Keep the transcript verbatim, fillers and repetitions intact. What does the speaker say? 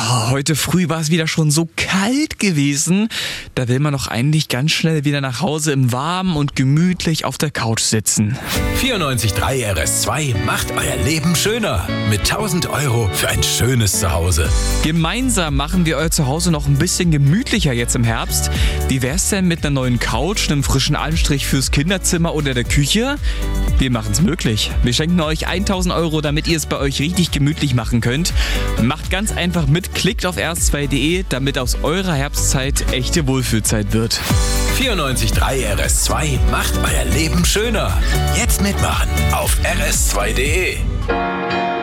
Oh, heute früh war es wieder schon so kalt gewesen. Da will man doch eigentlich ganz schnell wieder nach Hause im Warmen und gemütlich auf der Couch sitzen. vierundneunzig Komma drei R S zwei macht euer Leben schöner. Mit tausend Euro für ein schönes Zuhause. Gemeinsam machen wir euer Zuhause noch ein bisschen gemütlicher jetzt im Herbst. Wie wär's denn mit einer neuen Couch, einem frischen Anstrich fürs Kinderzimmer oder der Küche? Wir machen's möglich. Wir schenken euch tausend Euro, damit ihr es bei euch richtig gemütlich machen könnt. Macht ganz einfach mit, klickt auf r s zwei punkt d e, damit aus eurer Herbstzeit echte Wohlfühlzeit wird. vierundneunzig Komma drei R S zwei macht euer Leben schöner. Jetzt mitmachen auf r s zwei punkt d e.